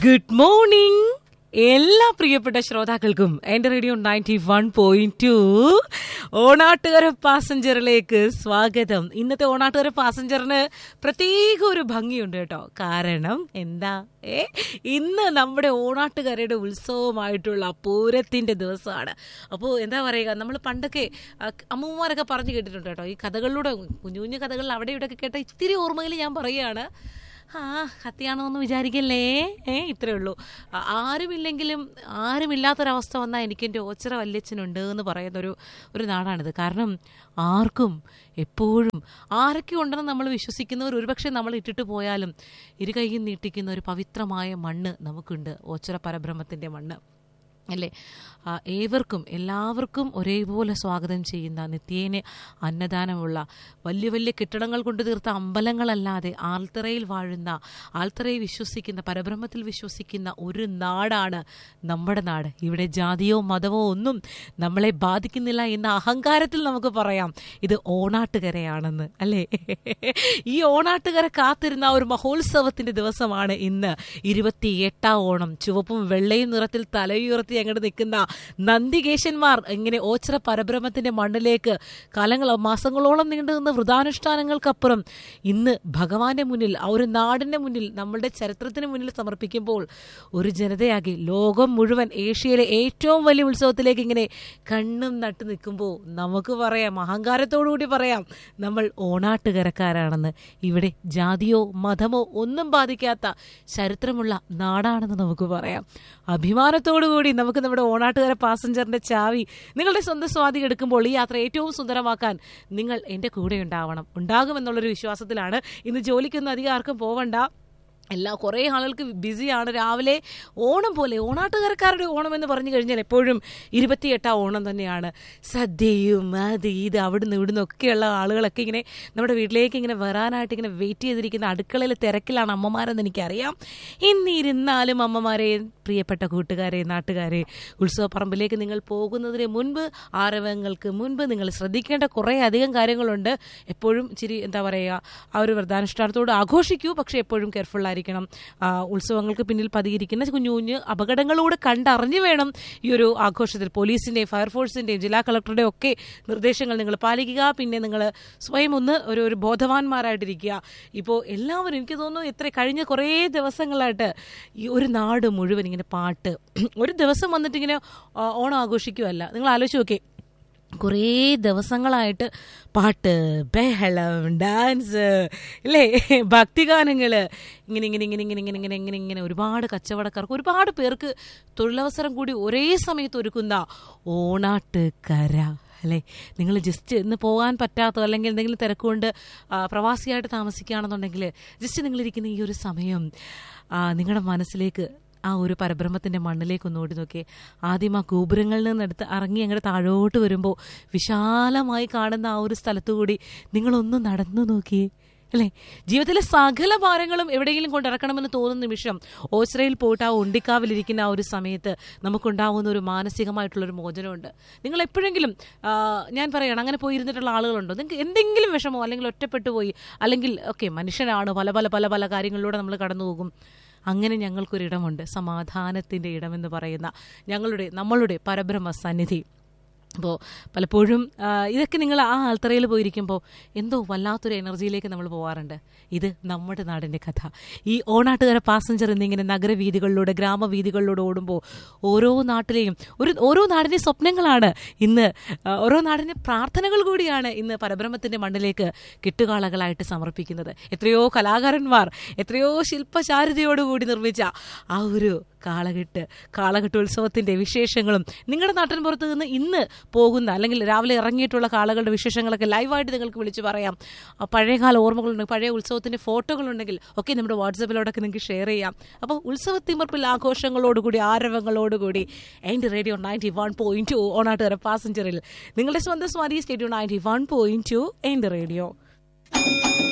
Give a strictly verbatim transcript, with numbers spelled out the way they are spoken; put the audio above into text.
Good morning എല്ലാ പ്രിയപ്പെട്ട ശ്രോതാക്കൾക്കും എന്റെ radio ninety one point two Onattukara പാസഞ്ചറിലേക്ക് സ്വാഗതം. ഇന്നത്തെ ഓണാട്ടുകര പാസഞ്ചറിന് പ്രത്യേക ഒരു ഭംഗിയുണ്ട് കേട്ടോ. കാരണം എന്താ ഏ ഇന്ന് നമ്മുടെ ഓണാട്ടുകരയുടെ ഉത്സവമായിട്ടുള്ള പൂരത്തിന്റെ ദിവസമാണ്. അപ്പോൾ എന്താ പറയുക, നമ്മൾ പണ്ടൊക്കെ അമ്മൂമ്മമാരൊക്കെ പറഞ്ഞു കേട്ടിട്ടുണ്ട് കേട്ടോ. ഈ കഥകളിലൂടെ കുഞ്ഞു കുഞ്ഞു കഥകളിൽ അവിടെ ഇവിടെയൊക്കെ കേട്ട ഇത്തിരി ഓർമ്മയിൽ ഞാൻ പറയുകയാണ്. ആ കത്തിയാണോ എന്ന് വിചാരിക്കല്ലേ, ഏ ഇത്രയേ ഉള്ളൂ. ആരുമില്ലെങ്കിലും ആരുമില്ലാത്തൊരവസ്ഥ വന്നാൽ എനിക്ക് എൻ്റെ ഓച്ചിറ വല്യച്ഛനുണ്ട് എന്ന് പറയുന്നൊരു ഒരു നാടാണിത്. കാരണം ആർക്കും എപ്പോഴും ആരൊക്കെ ഉണ്ടെന്ന് നമ്മൾ വിശ്വസിക്കുന്നവർ ഒരുപക്ഷെ നമ്മൾ ഇട്ടിട്ട് പോയാലും ഇരു കൈയും നീട്ടിക്കുന്ന ഒരു പവിത്രമായ മണ്ണ് നമുക്കുണ്ട്, ഓച്ചിറ പരബ്രഹ്മത്തിൻ്റെ മണ്ണ് അല്ലേ. ഏവർക്കും എല്ലാവർക്കും ഒരേപോലെ സ്വാഗതം ചെയ്യുന്ന, നിത്യേന അന്നദാനമുള്ള, വലിയ വലിയ കെട്ടിടങ്ങൾ കൊണ്ട് തീർത്ത അമ്പലങ്ങളല്ലാതെ ആൽത്തറയിൽ വാഴുന്ന, ആൽത്തറയിൽ വിശ്വസിക്കുന്ന, പരബ്രഹ്മത്തിൽ വിശ്വസിക്കുന്ന ഒരു നാടാണ് നമ്മുടെ നാട്. ഇവിടെ ജാതിയോ മതമോ ഒന്നും നമ്മളെ ബാധിക്കുന്നില്ല എന്ന അഹങ്കാരത്തിൽ നമുക്ക് പറയാം ഇത് ഓണാട്ടുകരയാണെന്ന് അല്ലേ. ഈ ഓണാട്ടുകര കാത്തിരുന്ന ഒരു മഹോത്സവത്തിന്റെ ദിവസമാണ് ഇന്ന്. ഇരുപത്തിയെട്ടാം ഓണം. ചുവപ്പും വെള്ളയും നിറത്തിൽ തലയുയർത്തി അങ്ങോട്ട് നിൽക്കുന്ന നന്ദികേശന്മാർ ഇങ്ങനെ ഓച്ചിറ പരബ്രഹ്മത്തിന്റെ മണ്ണിലേക്ക് കാലങ്ങളോ മാസങ്ങളോളം നീണ്ടു നിന്ന വ്രതാനുഷ്ഠാനങ്ങൾക്കപ്പുറം ഇന്ന് ഭഗവാന്റെ മുന്നിൽ, ആ ഒരു നാടിന്റെ മുന്നിൽ, നമ്മളുടെ ചരിത്രത്തിന് മുന്നിൽ സമർപ്പിക്കുമ്പോൾ ഒരു ജനതയാകി ലോകം മുഴുവൻ ഏഷ്യയിലെ ഏറ്റവും വലിയ ഉത്സവത്തിലേക്ക് ഇങ്ങനെ കണ്ണും നട്ടു നിൽക്കുമ്പോൾ നമുക്ക് പറയാം, അഹങ്കാരത്തോടുകൂടി പറയാം, നമ്മൾ ഓണാട്ടുകരക്കാരാണെന്ന്. ഇവിടെ ജാതിയോ മതമോ ഒന്നും ബാധിക്കാത്ത ചരിത്രമുള്ള നാടാണെന്ന് നമുക്ക് പറയാം. അഭിമാനത്തോടുകൂടി നമുക്ക് നമ്മുടെ ഓണാട്ടുകര പാസഞ്ചറിന്റെ ചാവി നിങ്ങളുടെ സ്വന്തം സ്വാധീനം എടുക്കുമ്പോൾ ഈ യാത്ര ഏറ്റവും സുന്ദരമാക്കാൻ നിങ്ങൾ എൻ്റെ കൂടെ ഉണ്ടാവണം, ഉണ്ടാകുമെന്നുള്ളൊരു വിശ്വാസത്തിലാണ്. ഇന്ന് ജോലിക്കൊന്നും അധികം ആർക്കും പോവണ്ട. എല്ലാ കുറേ ആളുകൾക്ക് ബിസിയാണ്. രാവിലെ ഓണം പോലെ ഓണാട്ടുകരക്കാരുടെ ഓണം എന്ന് പറഞ്ഞു കഴിഞ്ഞാൽ എപ്പോഴും ഇരുപത്തിയെട്ടാം ഓണം തന്നെയാണ്. സദ്യയും അത് ഇത് അവിടുന്ന് ഇവിടുന്ന് ഒക്കെയുള്ള ആളുകളൊക്കെ ഇങ്ങനെ നമ്മുടെ വീട്ടിലേക്ക് ഇങ്ങനെ വരാനായിട്ട് ഇങ്ങനെ വെയിറ്റ് ചെയ്തിരിക്കുന്ന അടുക്കളയിൽ തിരക്കിലാണ് അമ്മമാരെന്ന് എനിക്കറിയാം. എന്നിരുന്നാലും അമ്മമാരെ, പ്രിയപ്പെട്ട കൂട്ടുകാരെ, നാട്ടുകാരെ, ഉത്സവപ്പറമ്പിലേക്ക് നിങ്ങൾ പോകുന്നതിന് മുൻപ്, ആരവങ്ങൾക്ക് മുൻപ് നിങ്ങൾ ശ്രദ്ധിക്കേണ്ട കുറേ അധികം കാര്യങ്ങളുണ്ട്. എപ്പോഴും ഇച്ചിരി എന്താ പറയുക, ആ ഒരു വ്രതാനുഷ്ഠാനത്തോട് ആഘോഷിക്കൂ, പക്ഷെ എപ്പോഴും കെയർഫുൾ ആയിരിക്കണം. ഉത്സവങ്ങൾക്ക് പിന്നിൽ പതിയിരിക്കുന്ന കുഞ്ഞു കുഞ്ഞു അപകടങ്ങളോട് കണ്ടറിഞ്ഞു വേണം ഈ ഒരു ആഘോഷത്തിൽ പോലീസിന്റെയും ഫയർഫോഴ്സിന്റെയും ജില്ലാ കളക്ടറുടെയും ഒക്കെ നിർദ്ദേശങ്ങൾ നിങ്ങൾ പാലിക്കുക. പിന്നെ നിങ്ങൾ സ്വയം ഒന്ന് ഒരു ഒരു ബോധവാന്മാരായിട്ടിരിക്കുക. ഇപ്പോൾ എല്ലാവരും, എനിക്ക് തോന്നുന്നു എത്ര കഴിഞ്ഞ കുറേ ദിവസങ്ങളായിട്ട് ഈ ഒരു നാട് മുഴുവൻ ഇങ്ങനെ പാട്ട്, ഒരു ദിവസം വന്നിട്ട് ഇങ്ങനെ ഓണം ആഘോഷിക്കുകയല്ല. നിങ്ങൾ ആലോചിച്ച് നോക്കേ, കുറേ ദിവസങ്ങളായിട്ട് പാട്ട്, ബഹളം, ഡാൻസ് അല്ലേ, ഭക്തിഗാനങ്ങൾ, ഇങ്ങനെ ഇങ്ങനെ ഇങ്ങനെ ഇങ്ങനെ ഇങ്ങനെ ഇങ്ങനെ ഇങ്ങനെ ഇങ്ങനെ ഒരുപാട് കച്ചവടക്കാർക്ക്, ഒരുപാട് പേർക്ക് തൊഴിലവസരം കൂടി ഒരേ സമയത്ത് ഒരുക്കുന്ന ഓണാട്ടുകര അല്ലേ. നിങ്ങൾ ജസ്റ്റ് ഇന്ന് പോകാൻ പറ്റാത്തോ അല്ലെങ്കിൽ എന്തെങ്കിലും തിരക്കുകൊണ്ട് പ്രവാസിയായിട്ട് താമസിക്കുകയാണെന്നുണ്ടെങ്കിൽ ജസ്റ്റ് നിങ്ങളിരിക്കുന്ന ഈ ഒരു സമയം നിങ്ങളുടെ മനസ്സിലേക്ക് ആ ഒരു പരബ്രഹ്മത്തിൻ്റെ മണ്ണിലേക്ക് ഒന്ന് ഓടി നോക്കിയേ. ആദ്യം ആ ഗോപുരങ്ങളിൽ നിന്നെടുത്ത് ഇറങ്ങി അങ്ങോട്ട് താഴോട്ട് വരുമ്പോൾ വിശാലമായി കാണുന്ന ആ ഒരു സ്ഥലത്തുകൂടി നിങ്ങളൊന്ന് നടന്നു നോക്കിയേ അല്ലേ. ജീവിതത്തിലെ സകല ഭാരങ്ങളും എവിടെയെങ്കിലും കൊണ്ടിറക്കണമെന്ന് തോന്നുന്ന നിമിഷം ഓച്ചിറയിൽ പോയിട്ട് ആ ഉണ്ടിക്കാവിലിരിക്കുന്ന ആ ഒരു സമയത്ത് നമുക്കുണ്ടാവുന്ന ഒരു മാനസികമായിട്ടുള്ളൊരു മോചനമുണ്ട്. നിങ്ങൾ എപ്പോഴെങ്കിലും ഞാൻ പറയണം, അങ്ങനെ പോയിരുന്നിട്ടുള്ള ആളുകളുണ്ടോ? നിങ്ങൾക്ക് എന്തെങ്കിലും വിഷമോ അല്ലെങ്കിൽ ഒറ്റപ്പെട്ടു പോയി, അല്ലെങ്കിൽ ഓക്കെ മനുഷ്യനാണ്, പല പല പല പല കാര്യങ്ങളിലൂടെ നമ്മൾ കടന്നു പോകും. അങ്ങനെ ഞങ്ങൾക്കൊരിടമുണ്ട്, സമാധാനത്തിൻ്റെ ഇടമെന്ന് പറയുന്ന ഞങ്ങളുടെ നമ്മളുടെ പരബ്രഹ്മ സന്നിധി. അപ്പോൾ പലപ്പോഴും ഇതൊക്കെ നിങ്ങൾ ആ ആൽത്തറയിൽ പോയിരിക്കുമ്പോൾ എന്തോ വല്ലാത്തൊരു എനർജിയിലേക്ക് നമ്മൾ പോകാറുണ്ട്. ഇത് നമ്മുടെ നാടിൻ്റെ കഥ. ഈ ഓണാട്ടുകര പാസഞ്ചർ എന്നിങ്ങനെ നഗരവീഥികളിലൂടെ, ഗ്രാമവീഥികളിലൂടെ ഓടുമ്പോൾ ഓരോ നാട്ടിലെയും ഒരു ഓരോ നാടിൻ്റെ സ്വപ്നങ്ങളാണ് ഇന്ന്, ഓരോ നാടിൻ്റെ പ്രാർത്ഥനകൾ കൂടിയാണ് ഇന്ന് പരബ്രഹ്മത്തിൻ്റെ മണ്ണിലേക്ക് കെട്ടുകാളകളായിട്ട് സമർപ്പിക്കുന്നത്. എത്രയോ കലാകാരന്മാർ, എത്രയോ ശില്പചാരുതയോടുകൂടി നിർമ്മിച്ച ആ ഒരു കാളകെട്ട്, കാളകെട്ടുത്സവത്തിൻ്റെ വിശേഷങ്ങളും നിങ്ങളുടെ നാട്ടിൻ പുറത്ത് നിന്ന് ഇന്ന് പോകുന്ന അല്ലെങ്കിൽ രാവിലെ ഇറങ്ങിയിട്ടുള്ള കാളകളുടെ വിശേഷങ്ങളൊക്കെ ലൈവായിട്ട് നിങ്ങൾക്ക് വിളിച്ച് പറയാം. പഴയകാല ഓർമ്മകളുണ്ടെങ്കിൽ, പഴയ ഉത്സവത്തിൻ്റെ ഫോട്ടോകളുണ്ടെങ്കിൽ ഒക്കെ നമ്മുടെ വാട്സാപ്പിലോടൊക്കെ നിങ്ങൾക്ക് ഷെയർ ചെയ്യാം. അപ്പോൾ ഉത്സവത്തിമർപ്പിൽ ആഘോഷങ്ങളോടുകൂടി, ആരവങ്ങളോടുകൂടി എൻ്റെ radio ninety one point two Onattukara പാസഞ്ചറിൽ നിങ്ങളുടെ സ്വന്തം സ്വാധീനം സ്റ്റേഡിയോ നയൻറ്റി വൺ പോയിന്റ് ടു എൻ്റെ റേഡിയോ.